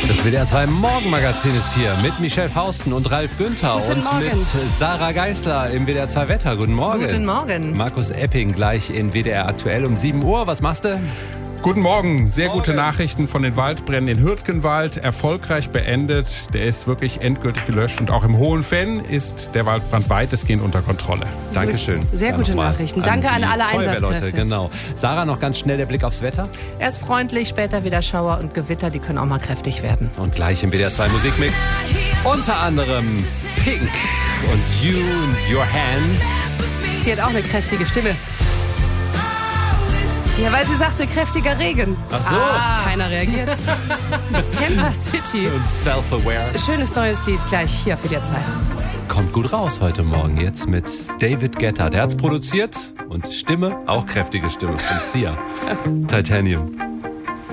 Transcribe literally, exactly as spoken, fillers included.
Das W D R zwei Morgenmagazin ist hier mit Michelle Fausten und Ralf Günther Guten und Morgen. mit Sarah Geisler im W D R zwei Wetter. Guten Morgen. Guten Morgen. Markus Epping gleich in W D R aktuell um sieben Uhr. Was machst du? Guten Morgen. Sehr Morgen. gute Nachrichten von den Waldbränden in Hürtgenwald. Erfolgreich beendet. Der ist wirklich endgültig gelöscht. Und auch im Hohenfenn ist der Waldbrand weitestgehend unter Kontrolle. Dankeschön. Sehr Dann gute nochmal Nachrichten. Danke an die alle Feuerwehrleute. Einsatzkräfte. Genau. Sarah, noch ganz schnell der Blick aufs Wetter. Erst freundlich, später wieder Schauer und Gewitter, die können auch mal kräftig werden. Und gleich im W D R zwei Musikmix. Unter anderem Pink und You in Your Hands. Die hat auch eine kräftige Stimme. Ja, weil sie sagte, kräftiger Regen. Ach so. Ah, keiner reagiert. Temper City. Und Self-Aware. Schönes neues Lied gleich hier für W D R zwei. Kommt gut raus heute Morgen jetzt mit David Guetta. Der hat's produziert und Stimme, auch kräftige Stimme von Sia. Titanium.